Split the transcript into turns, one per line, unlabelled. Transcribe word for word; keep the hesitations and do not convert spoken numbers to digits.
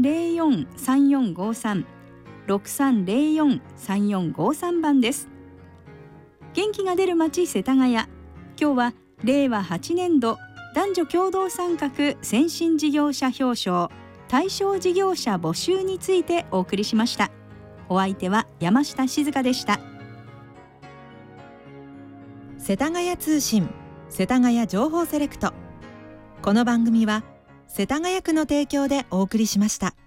ゼロよん さんよんごさん ろくさんゼロよん さんよんごさん 番です。元気が出る街世田谷、今日はれいわはちねんど男女共同参画先進事業者表彰対象事業者募集についてお送りしました。お相手は山下静香でした。
世田谷通信世田谷情報セレクト、この番組は世田谷区の提供でお送りしました。